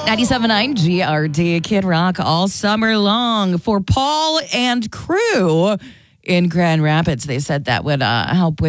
97.9 GRD Kid Rock all summer long for Paul and crew in Grand Rapids. They said that would help with